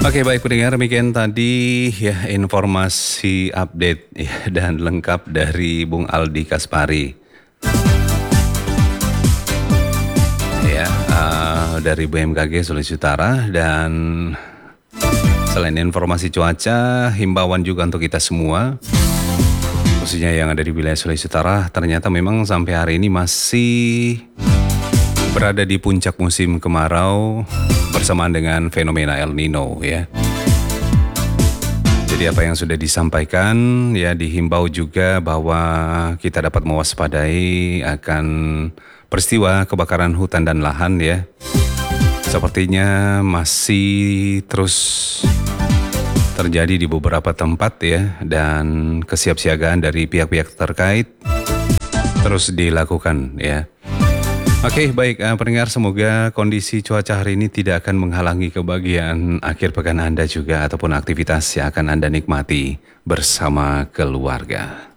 Oke, baik pendengar, demikian tadi ya informasi update ya, dan lengkap dari Bung Aldi Kaspari. Ya, dari BMKG Sulawesi Utara. Dan selain informasi cuaca, himbauan juga untuk kita semua, khususnya yang ada di wilayah Sulawesi Utara, ternyata memang sampai hari ini masih berada di puncak musim kemarau bersamaan dengan fenomena El Nino ya. Jadi apa yang sudah disampaikan ya, dihimbau juga bahwa kita dapat mewaspadai akan peristiwa kebakaran hutan dan lahan ya. Sepertinya masih terus terjadi di beberapa tempat ya, dan kesiapsiagaan dari pihak-pihak terkait terus dilakukan ya. Oke, baik pendengar, semoga kondisi cuaca hari ini tidak akan menghalangi kebahagiaan akhir pekan Anda juga ataupun aktivitas yang akan Anda nikmati bersama keluarga.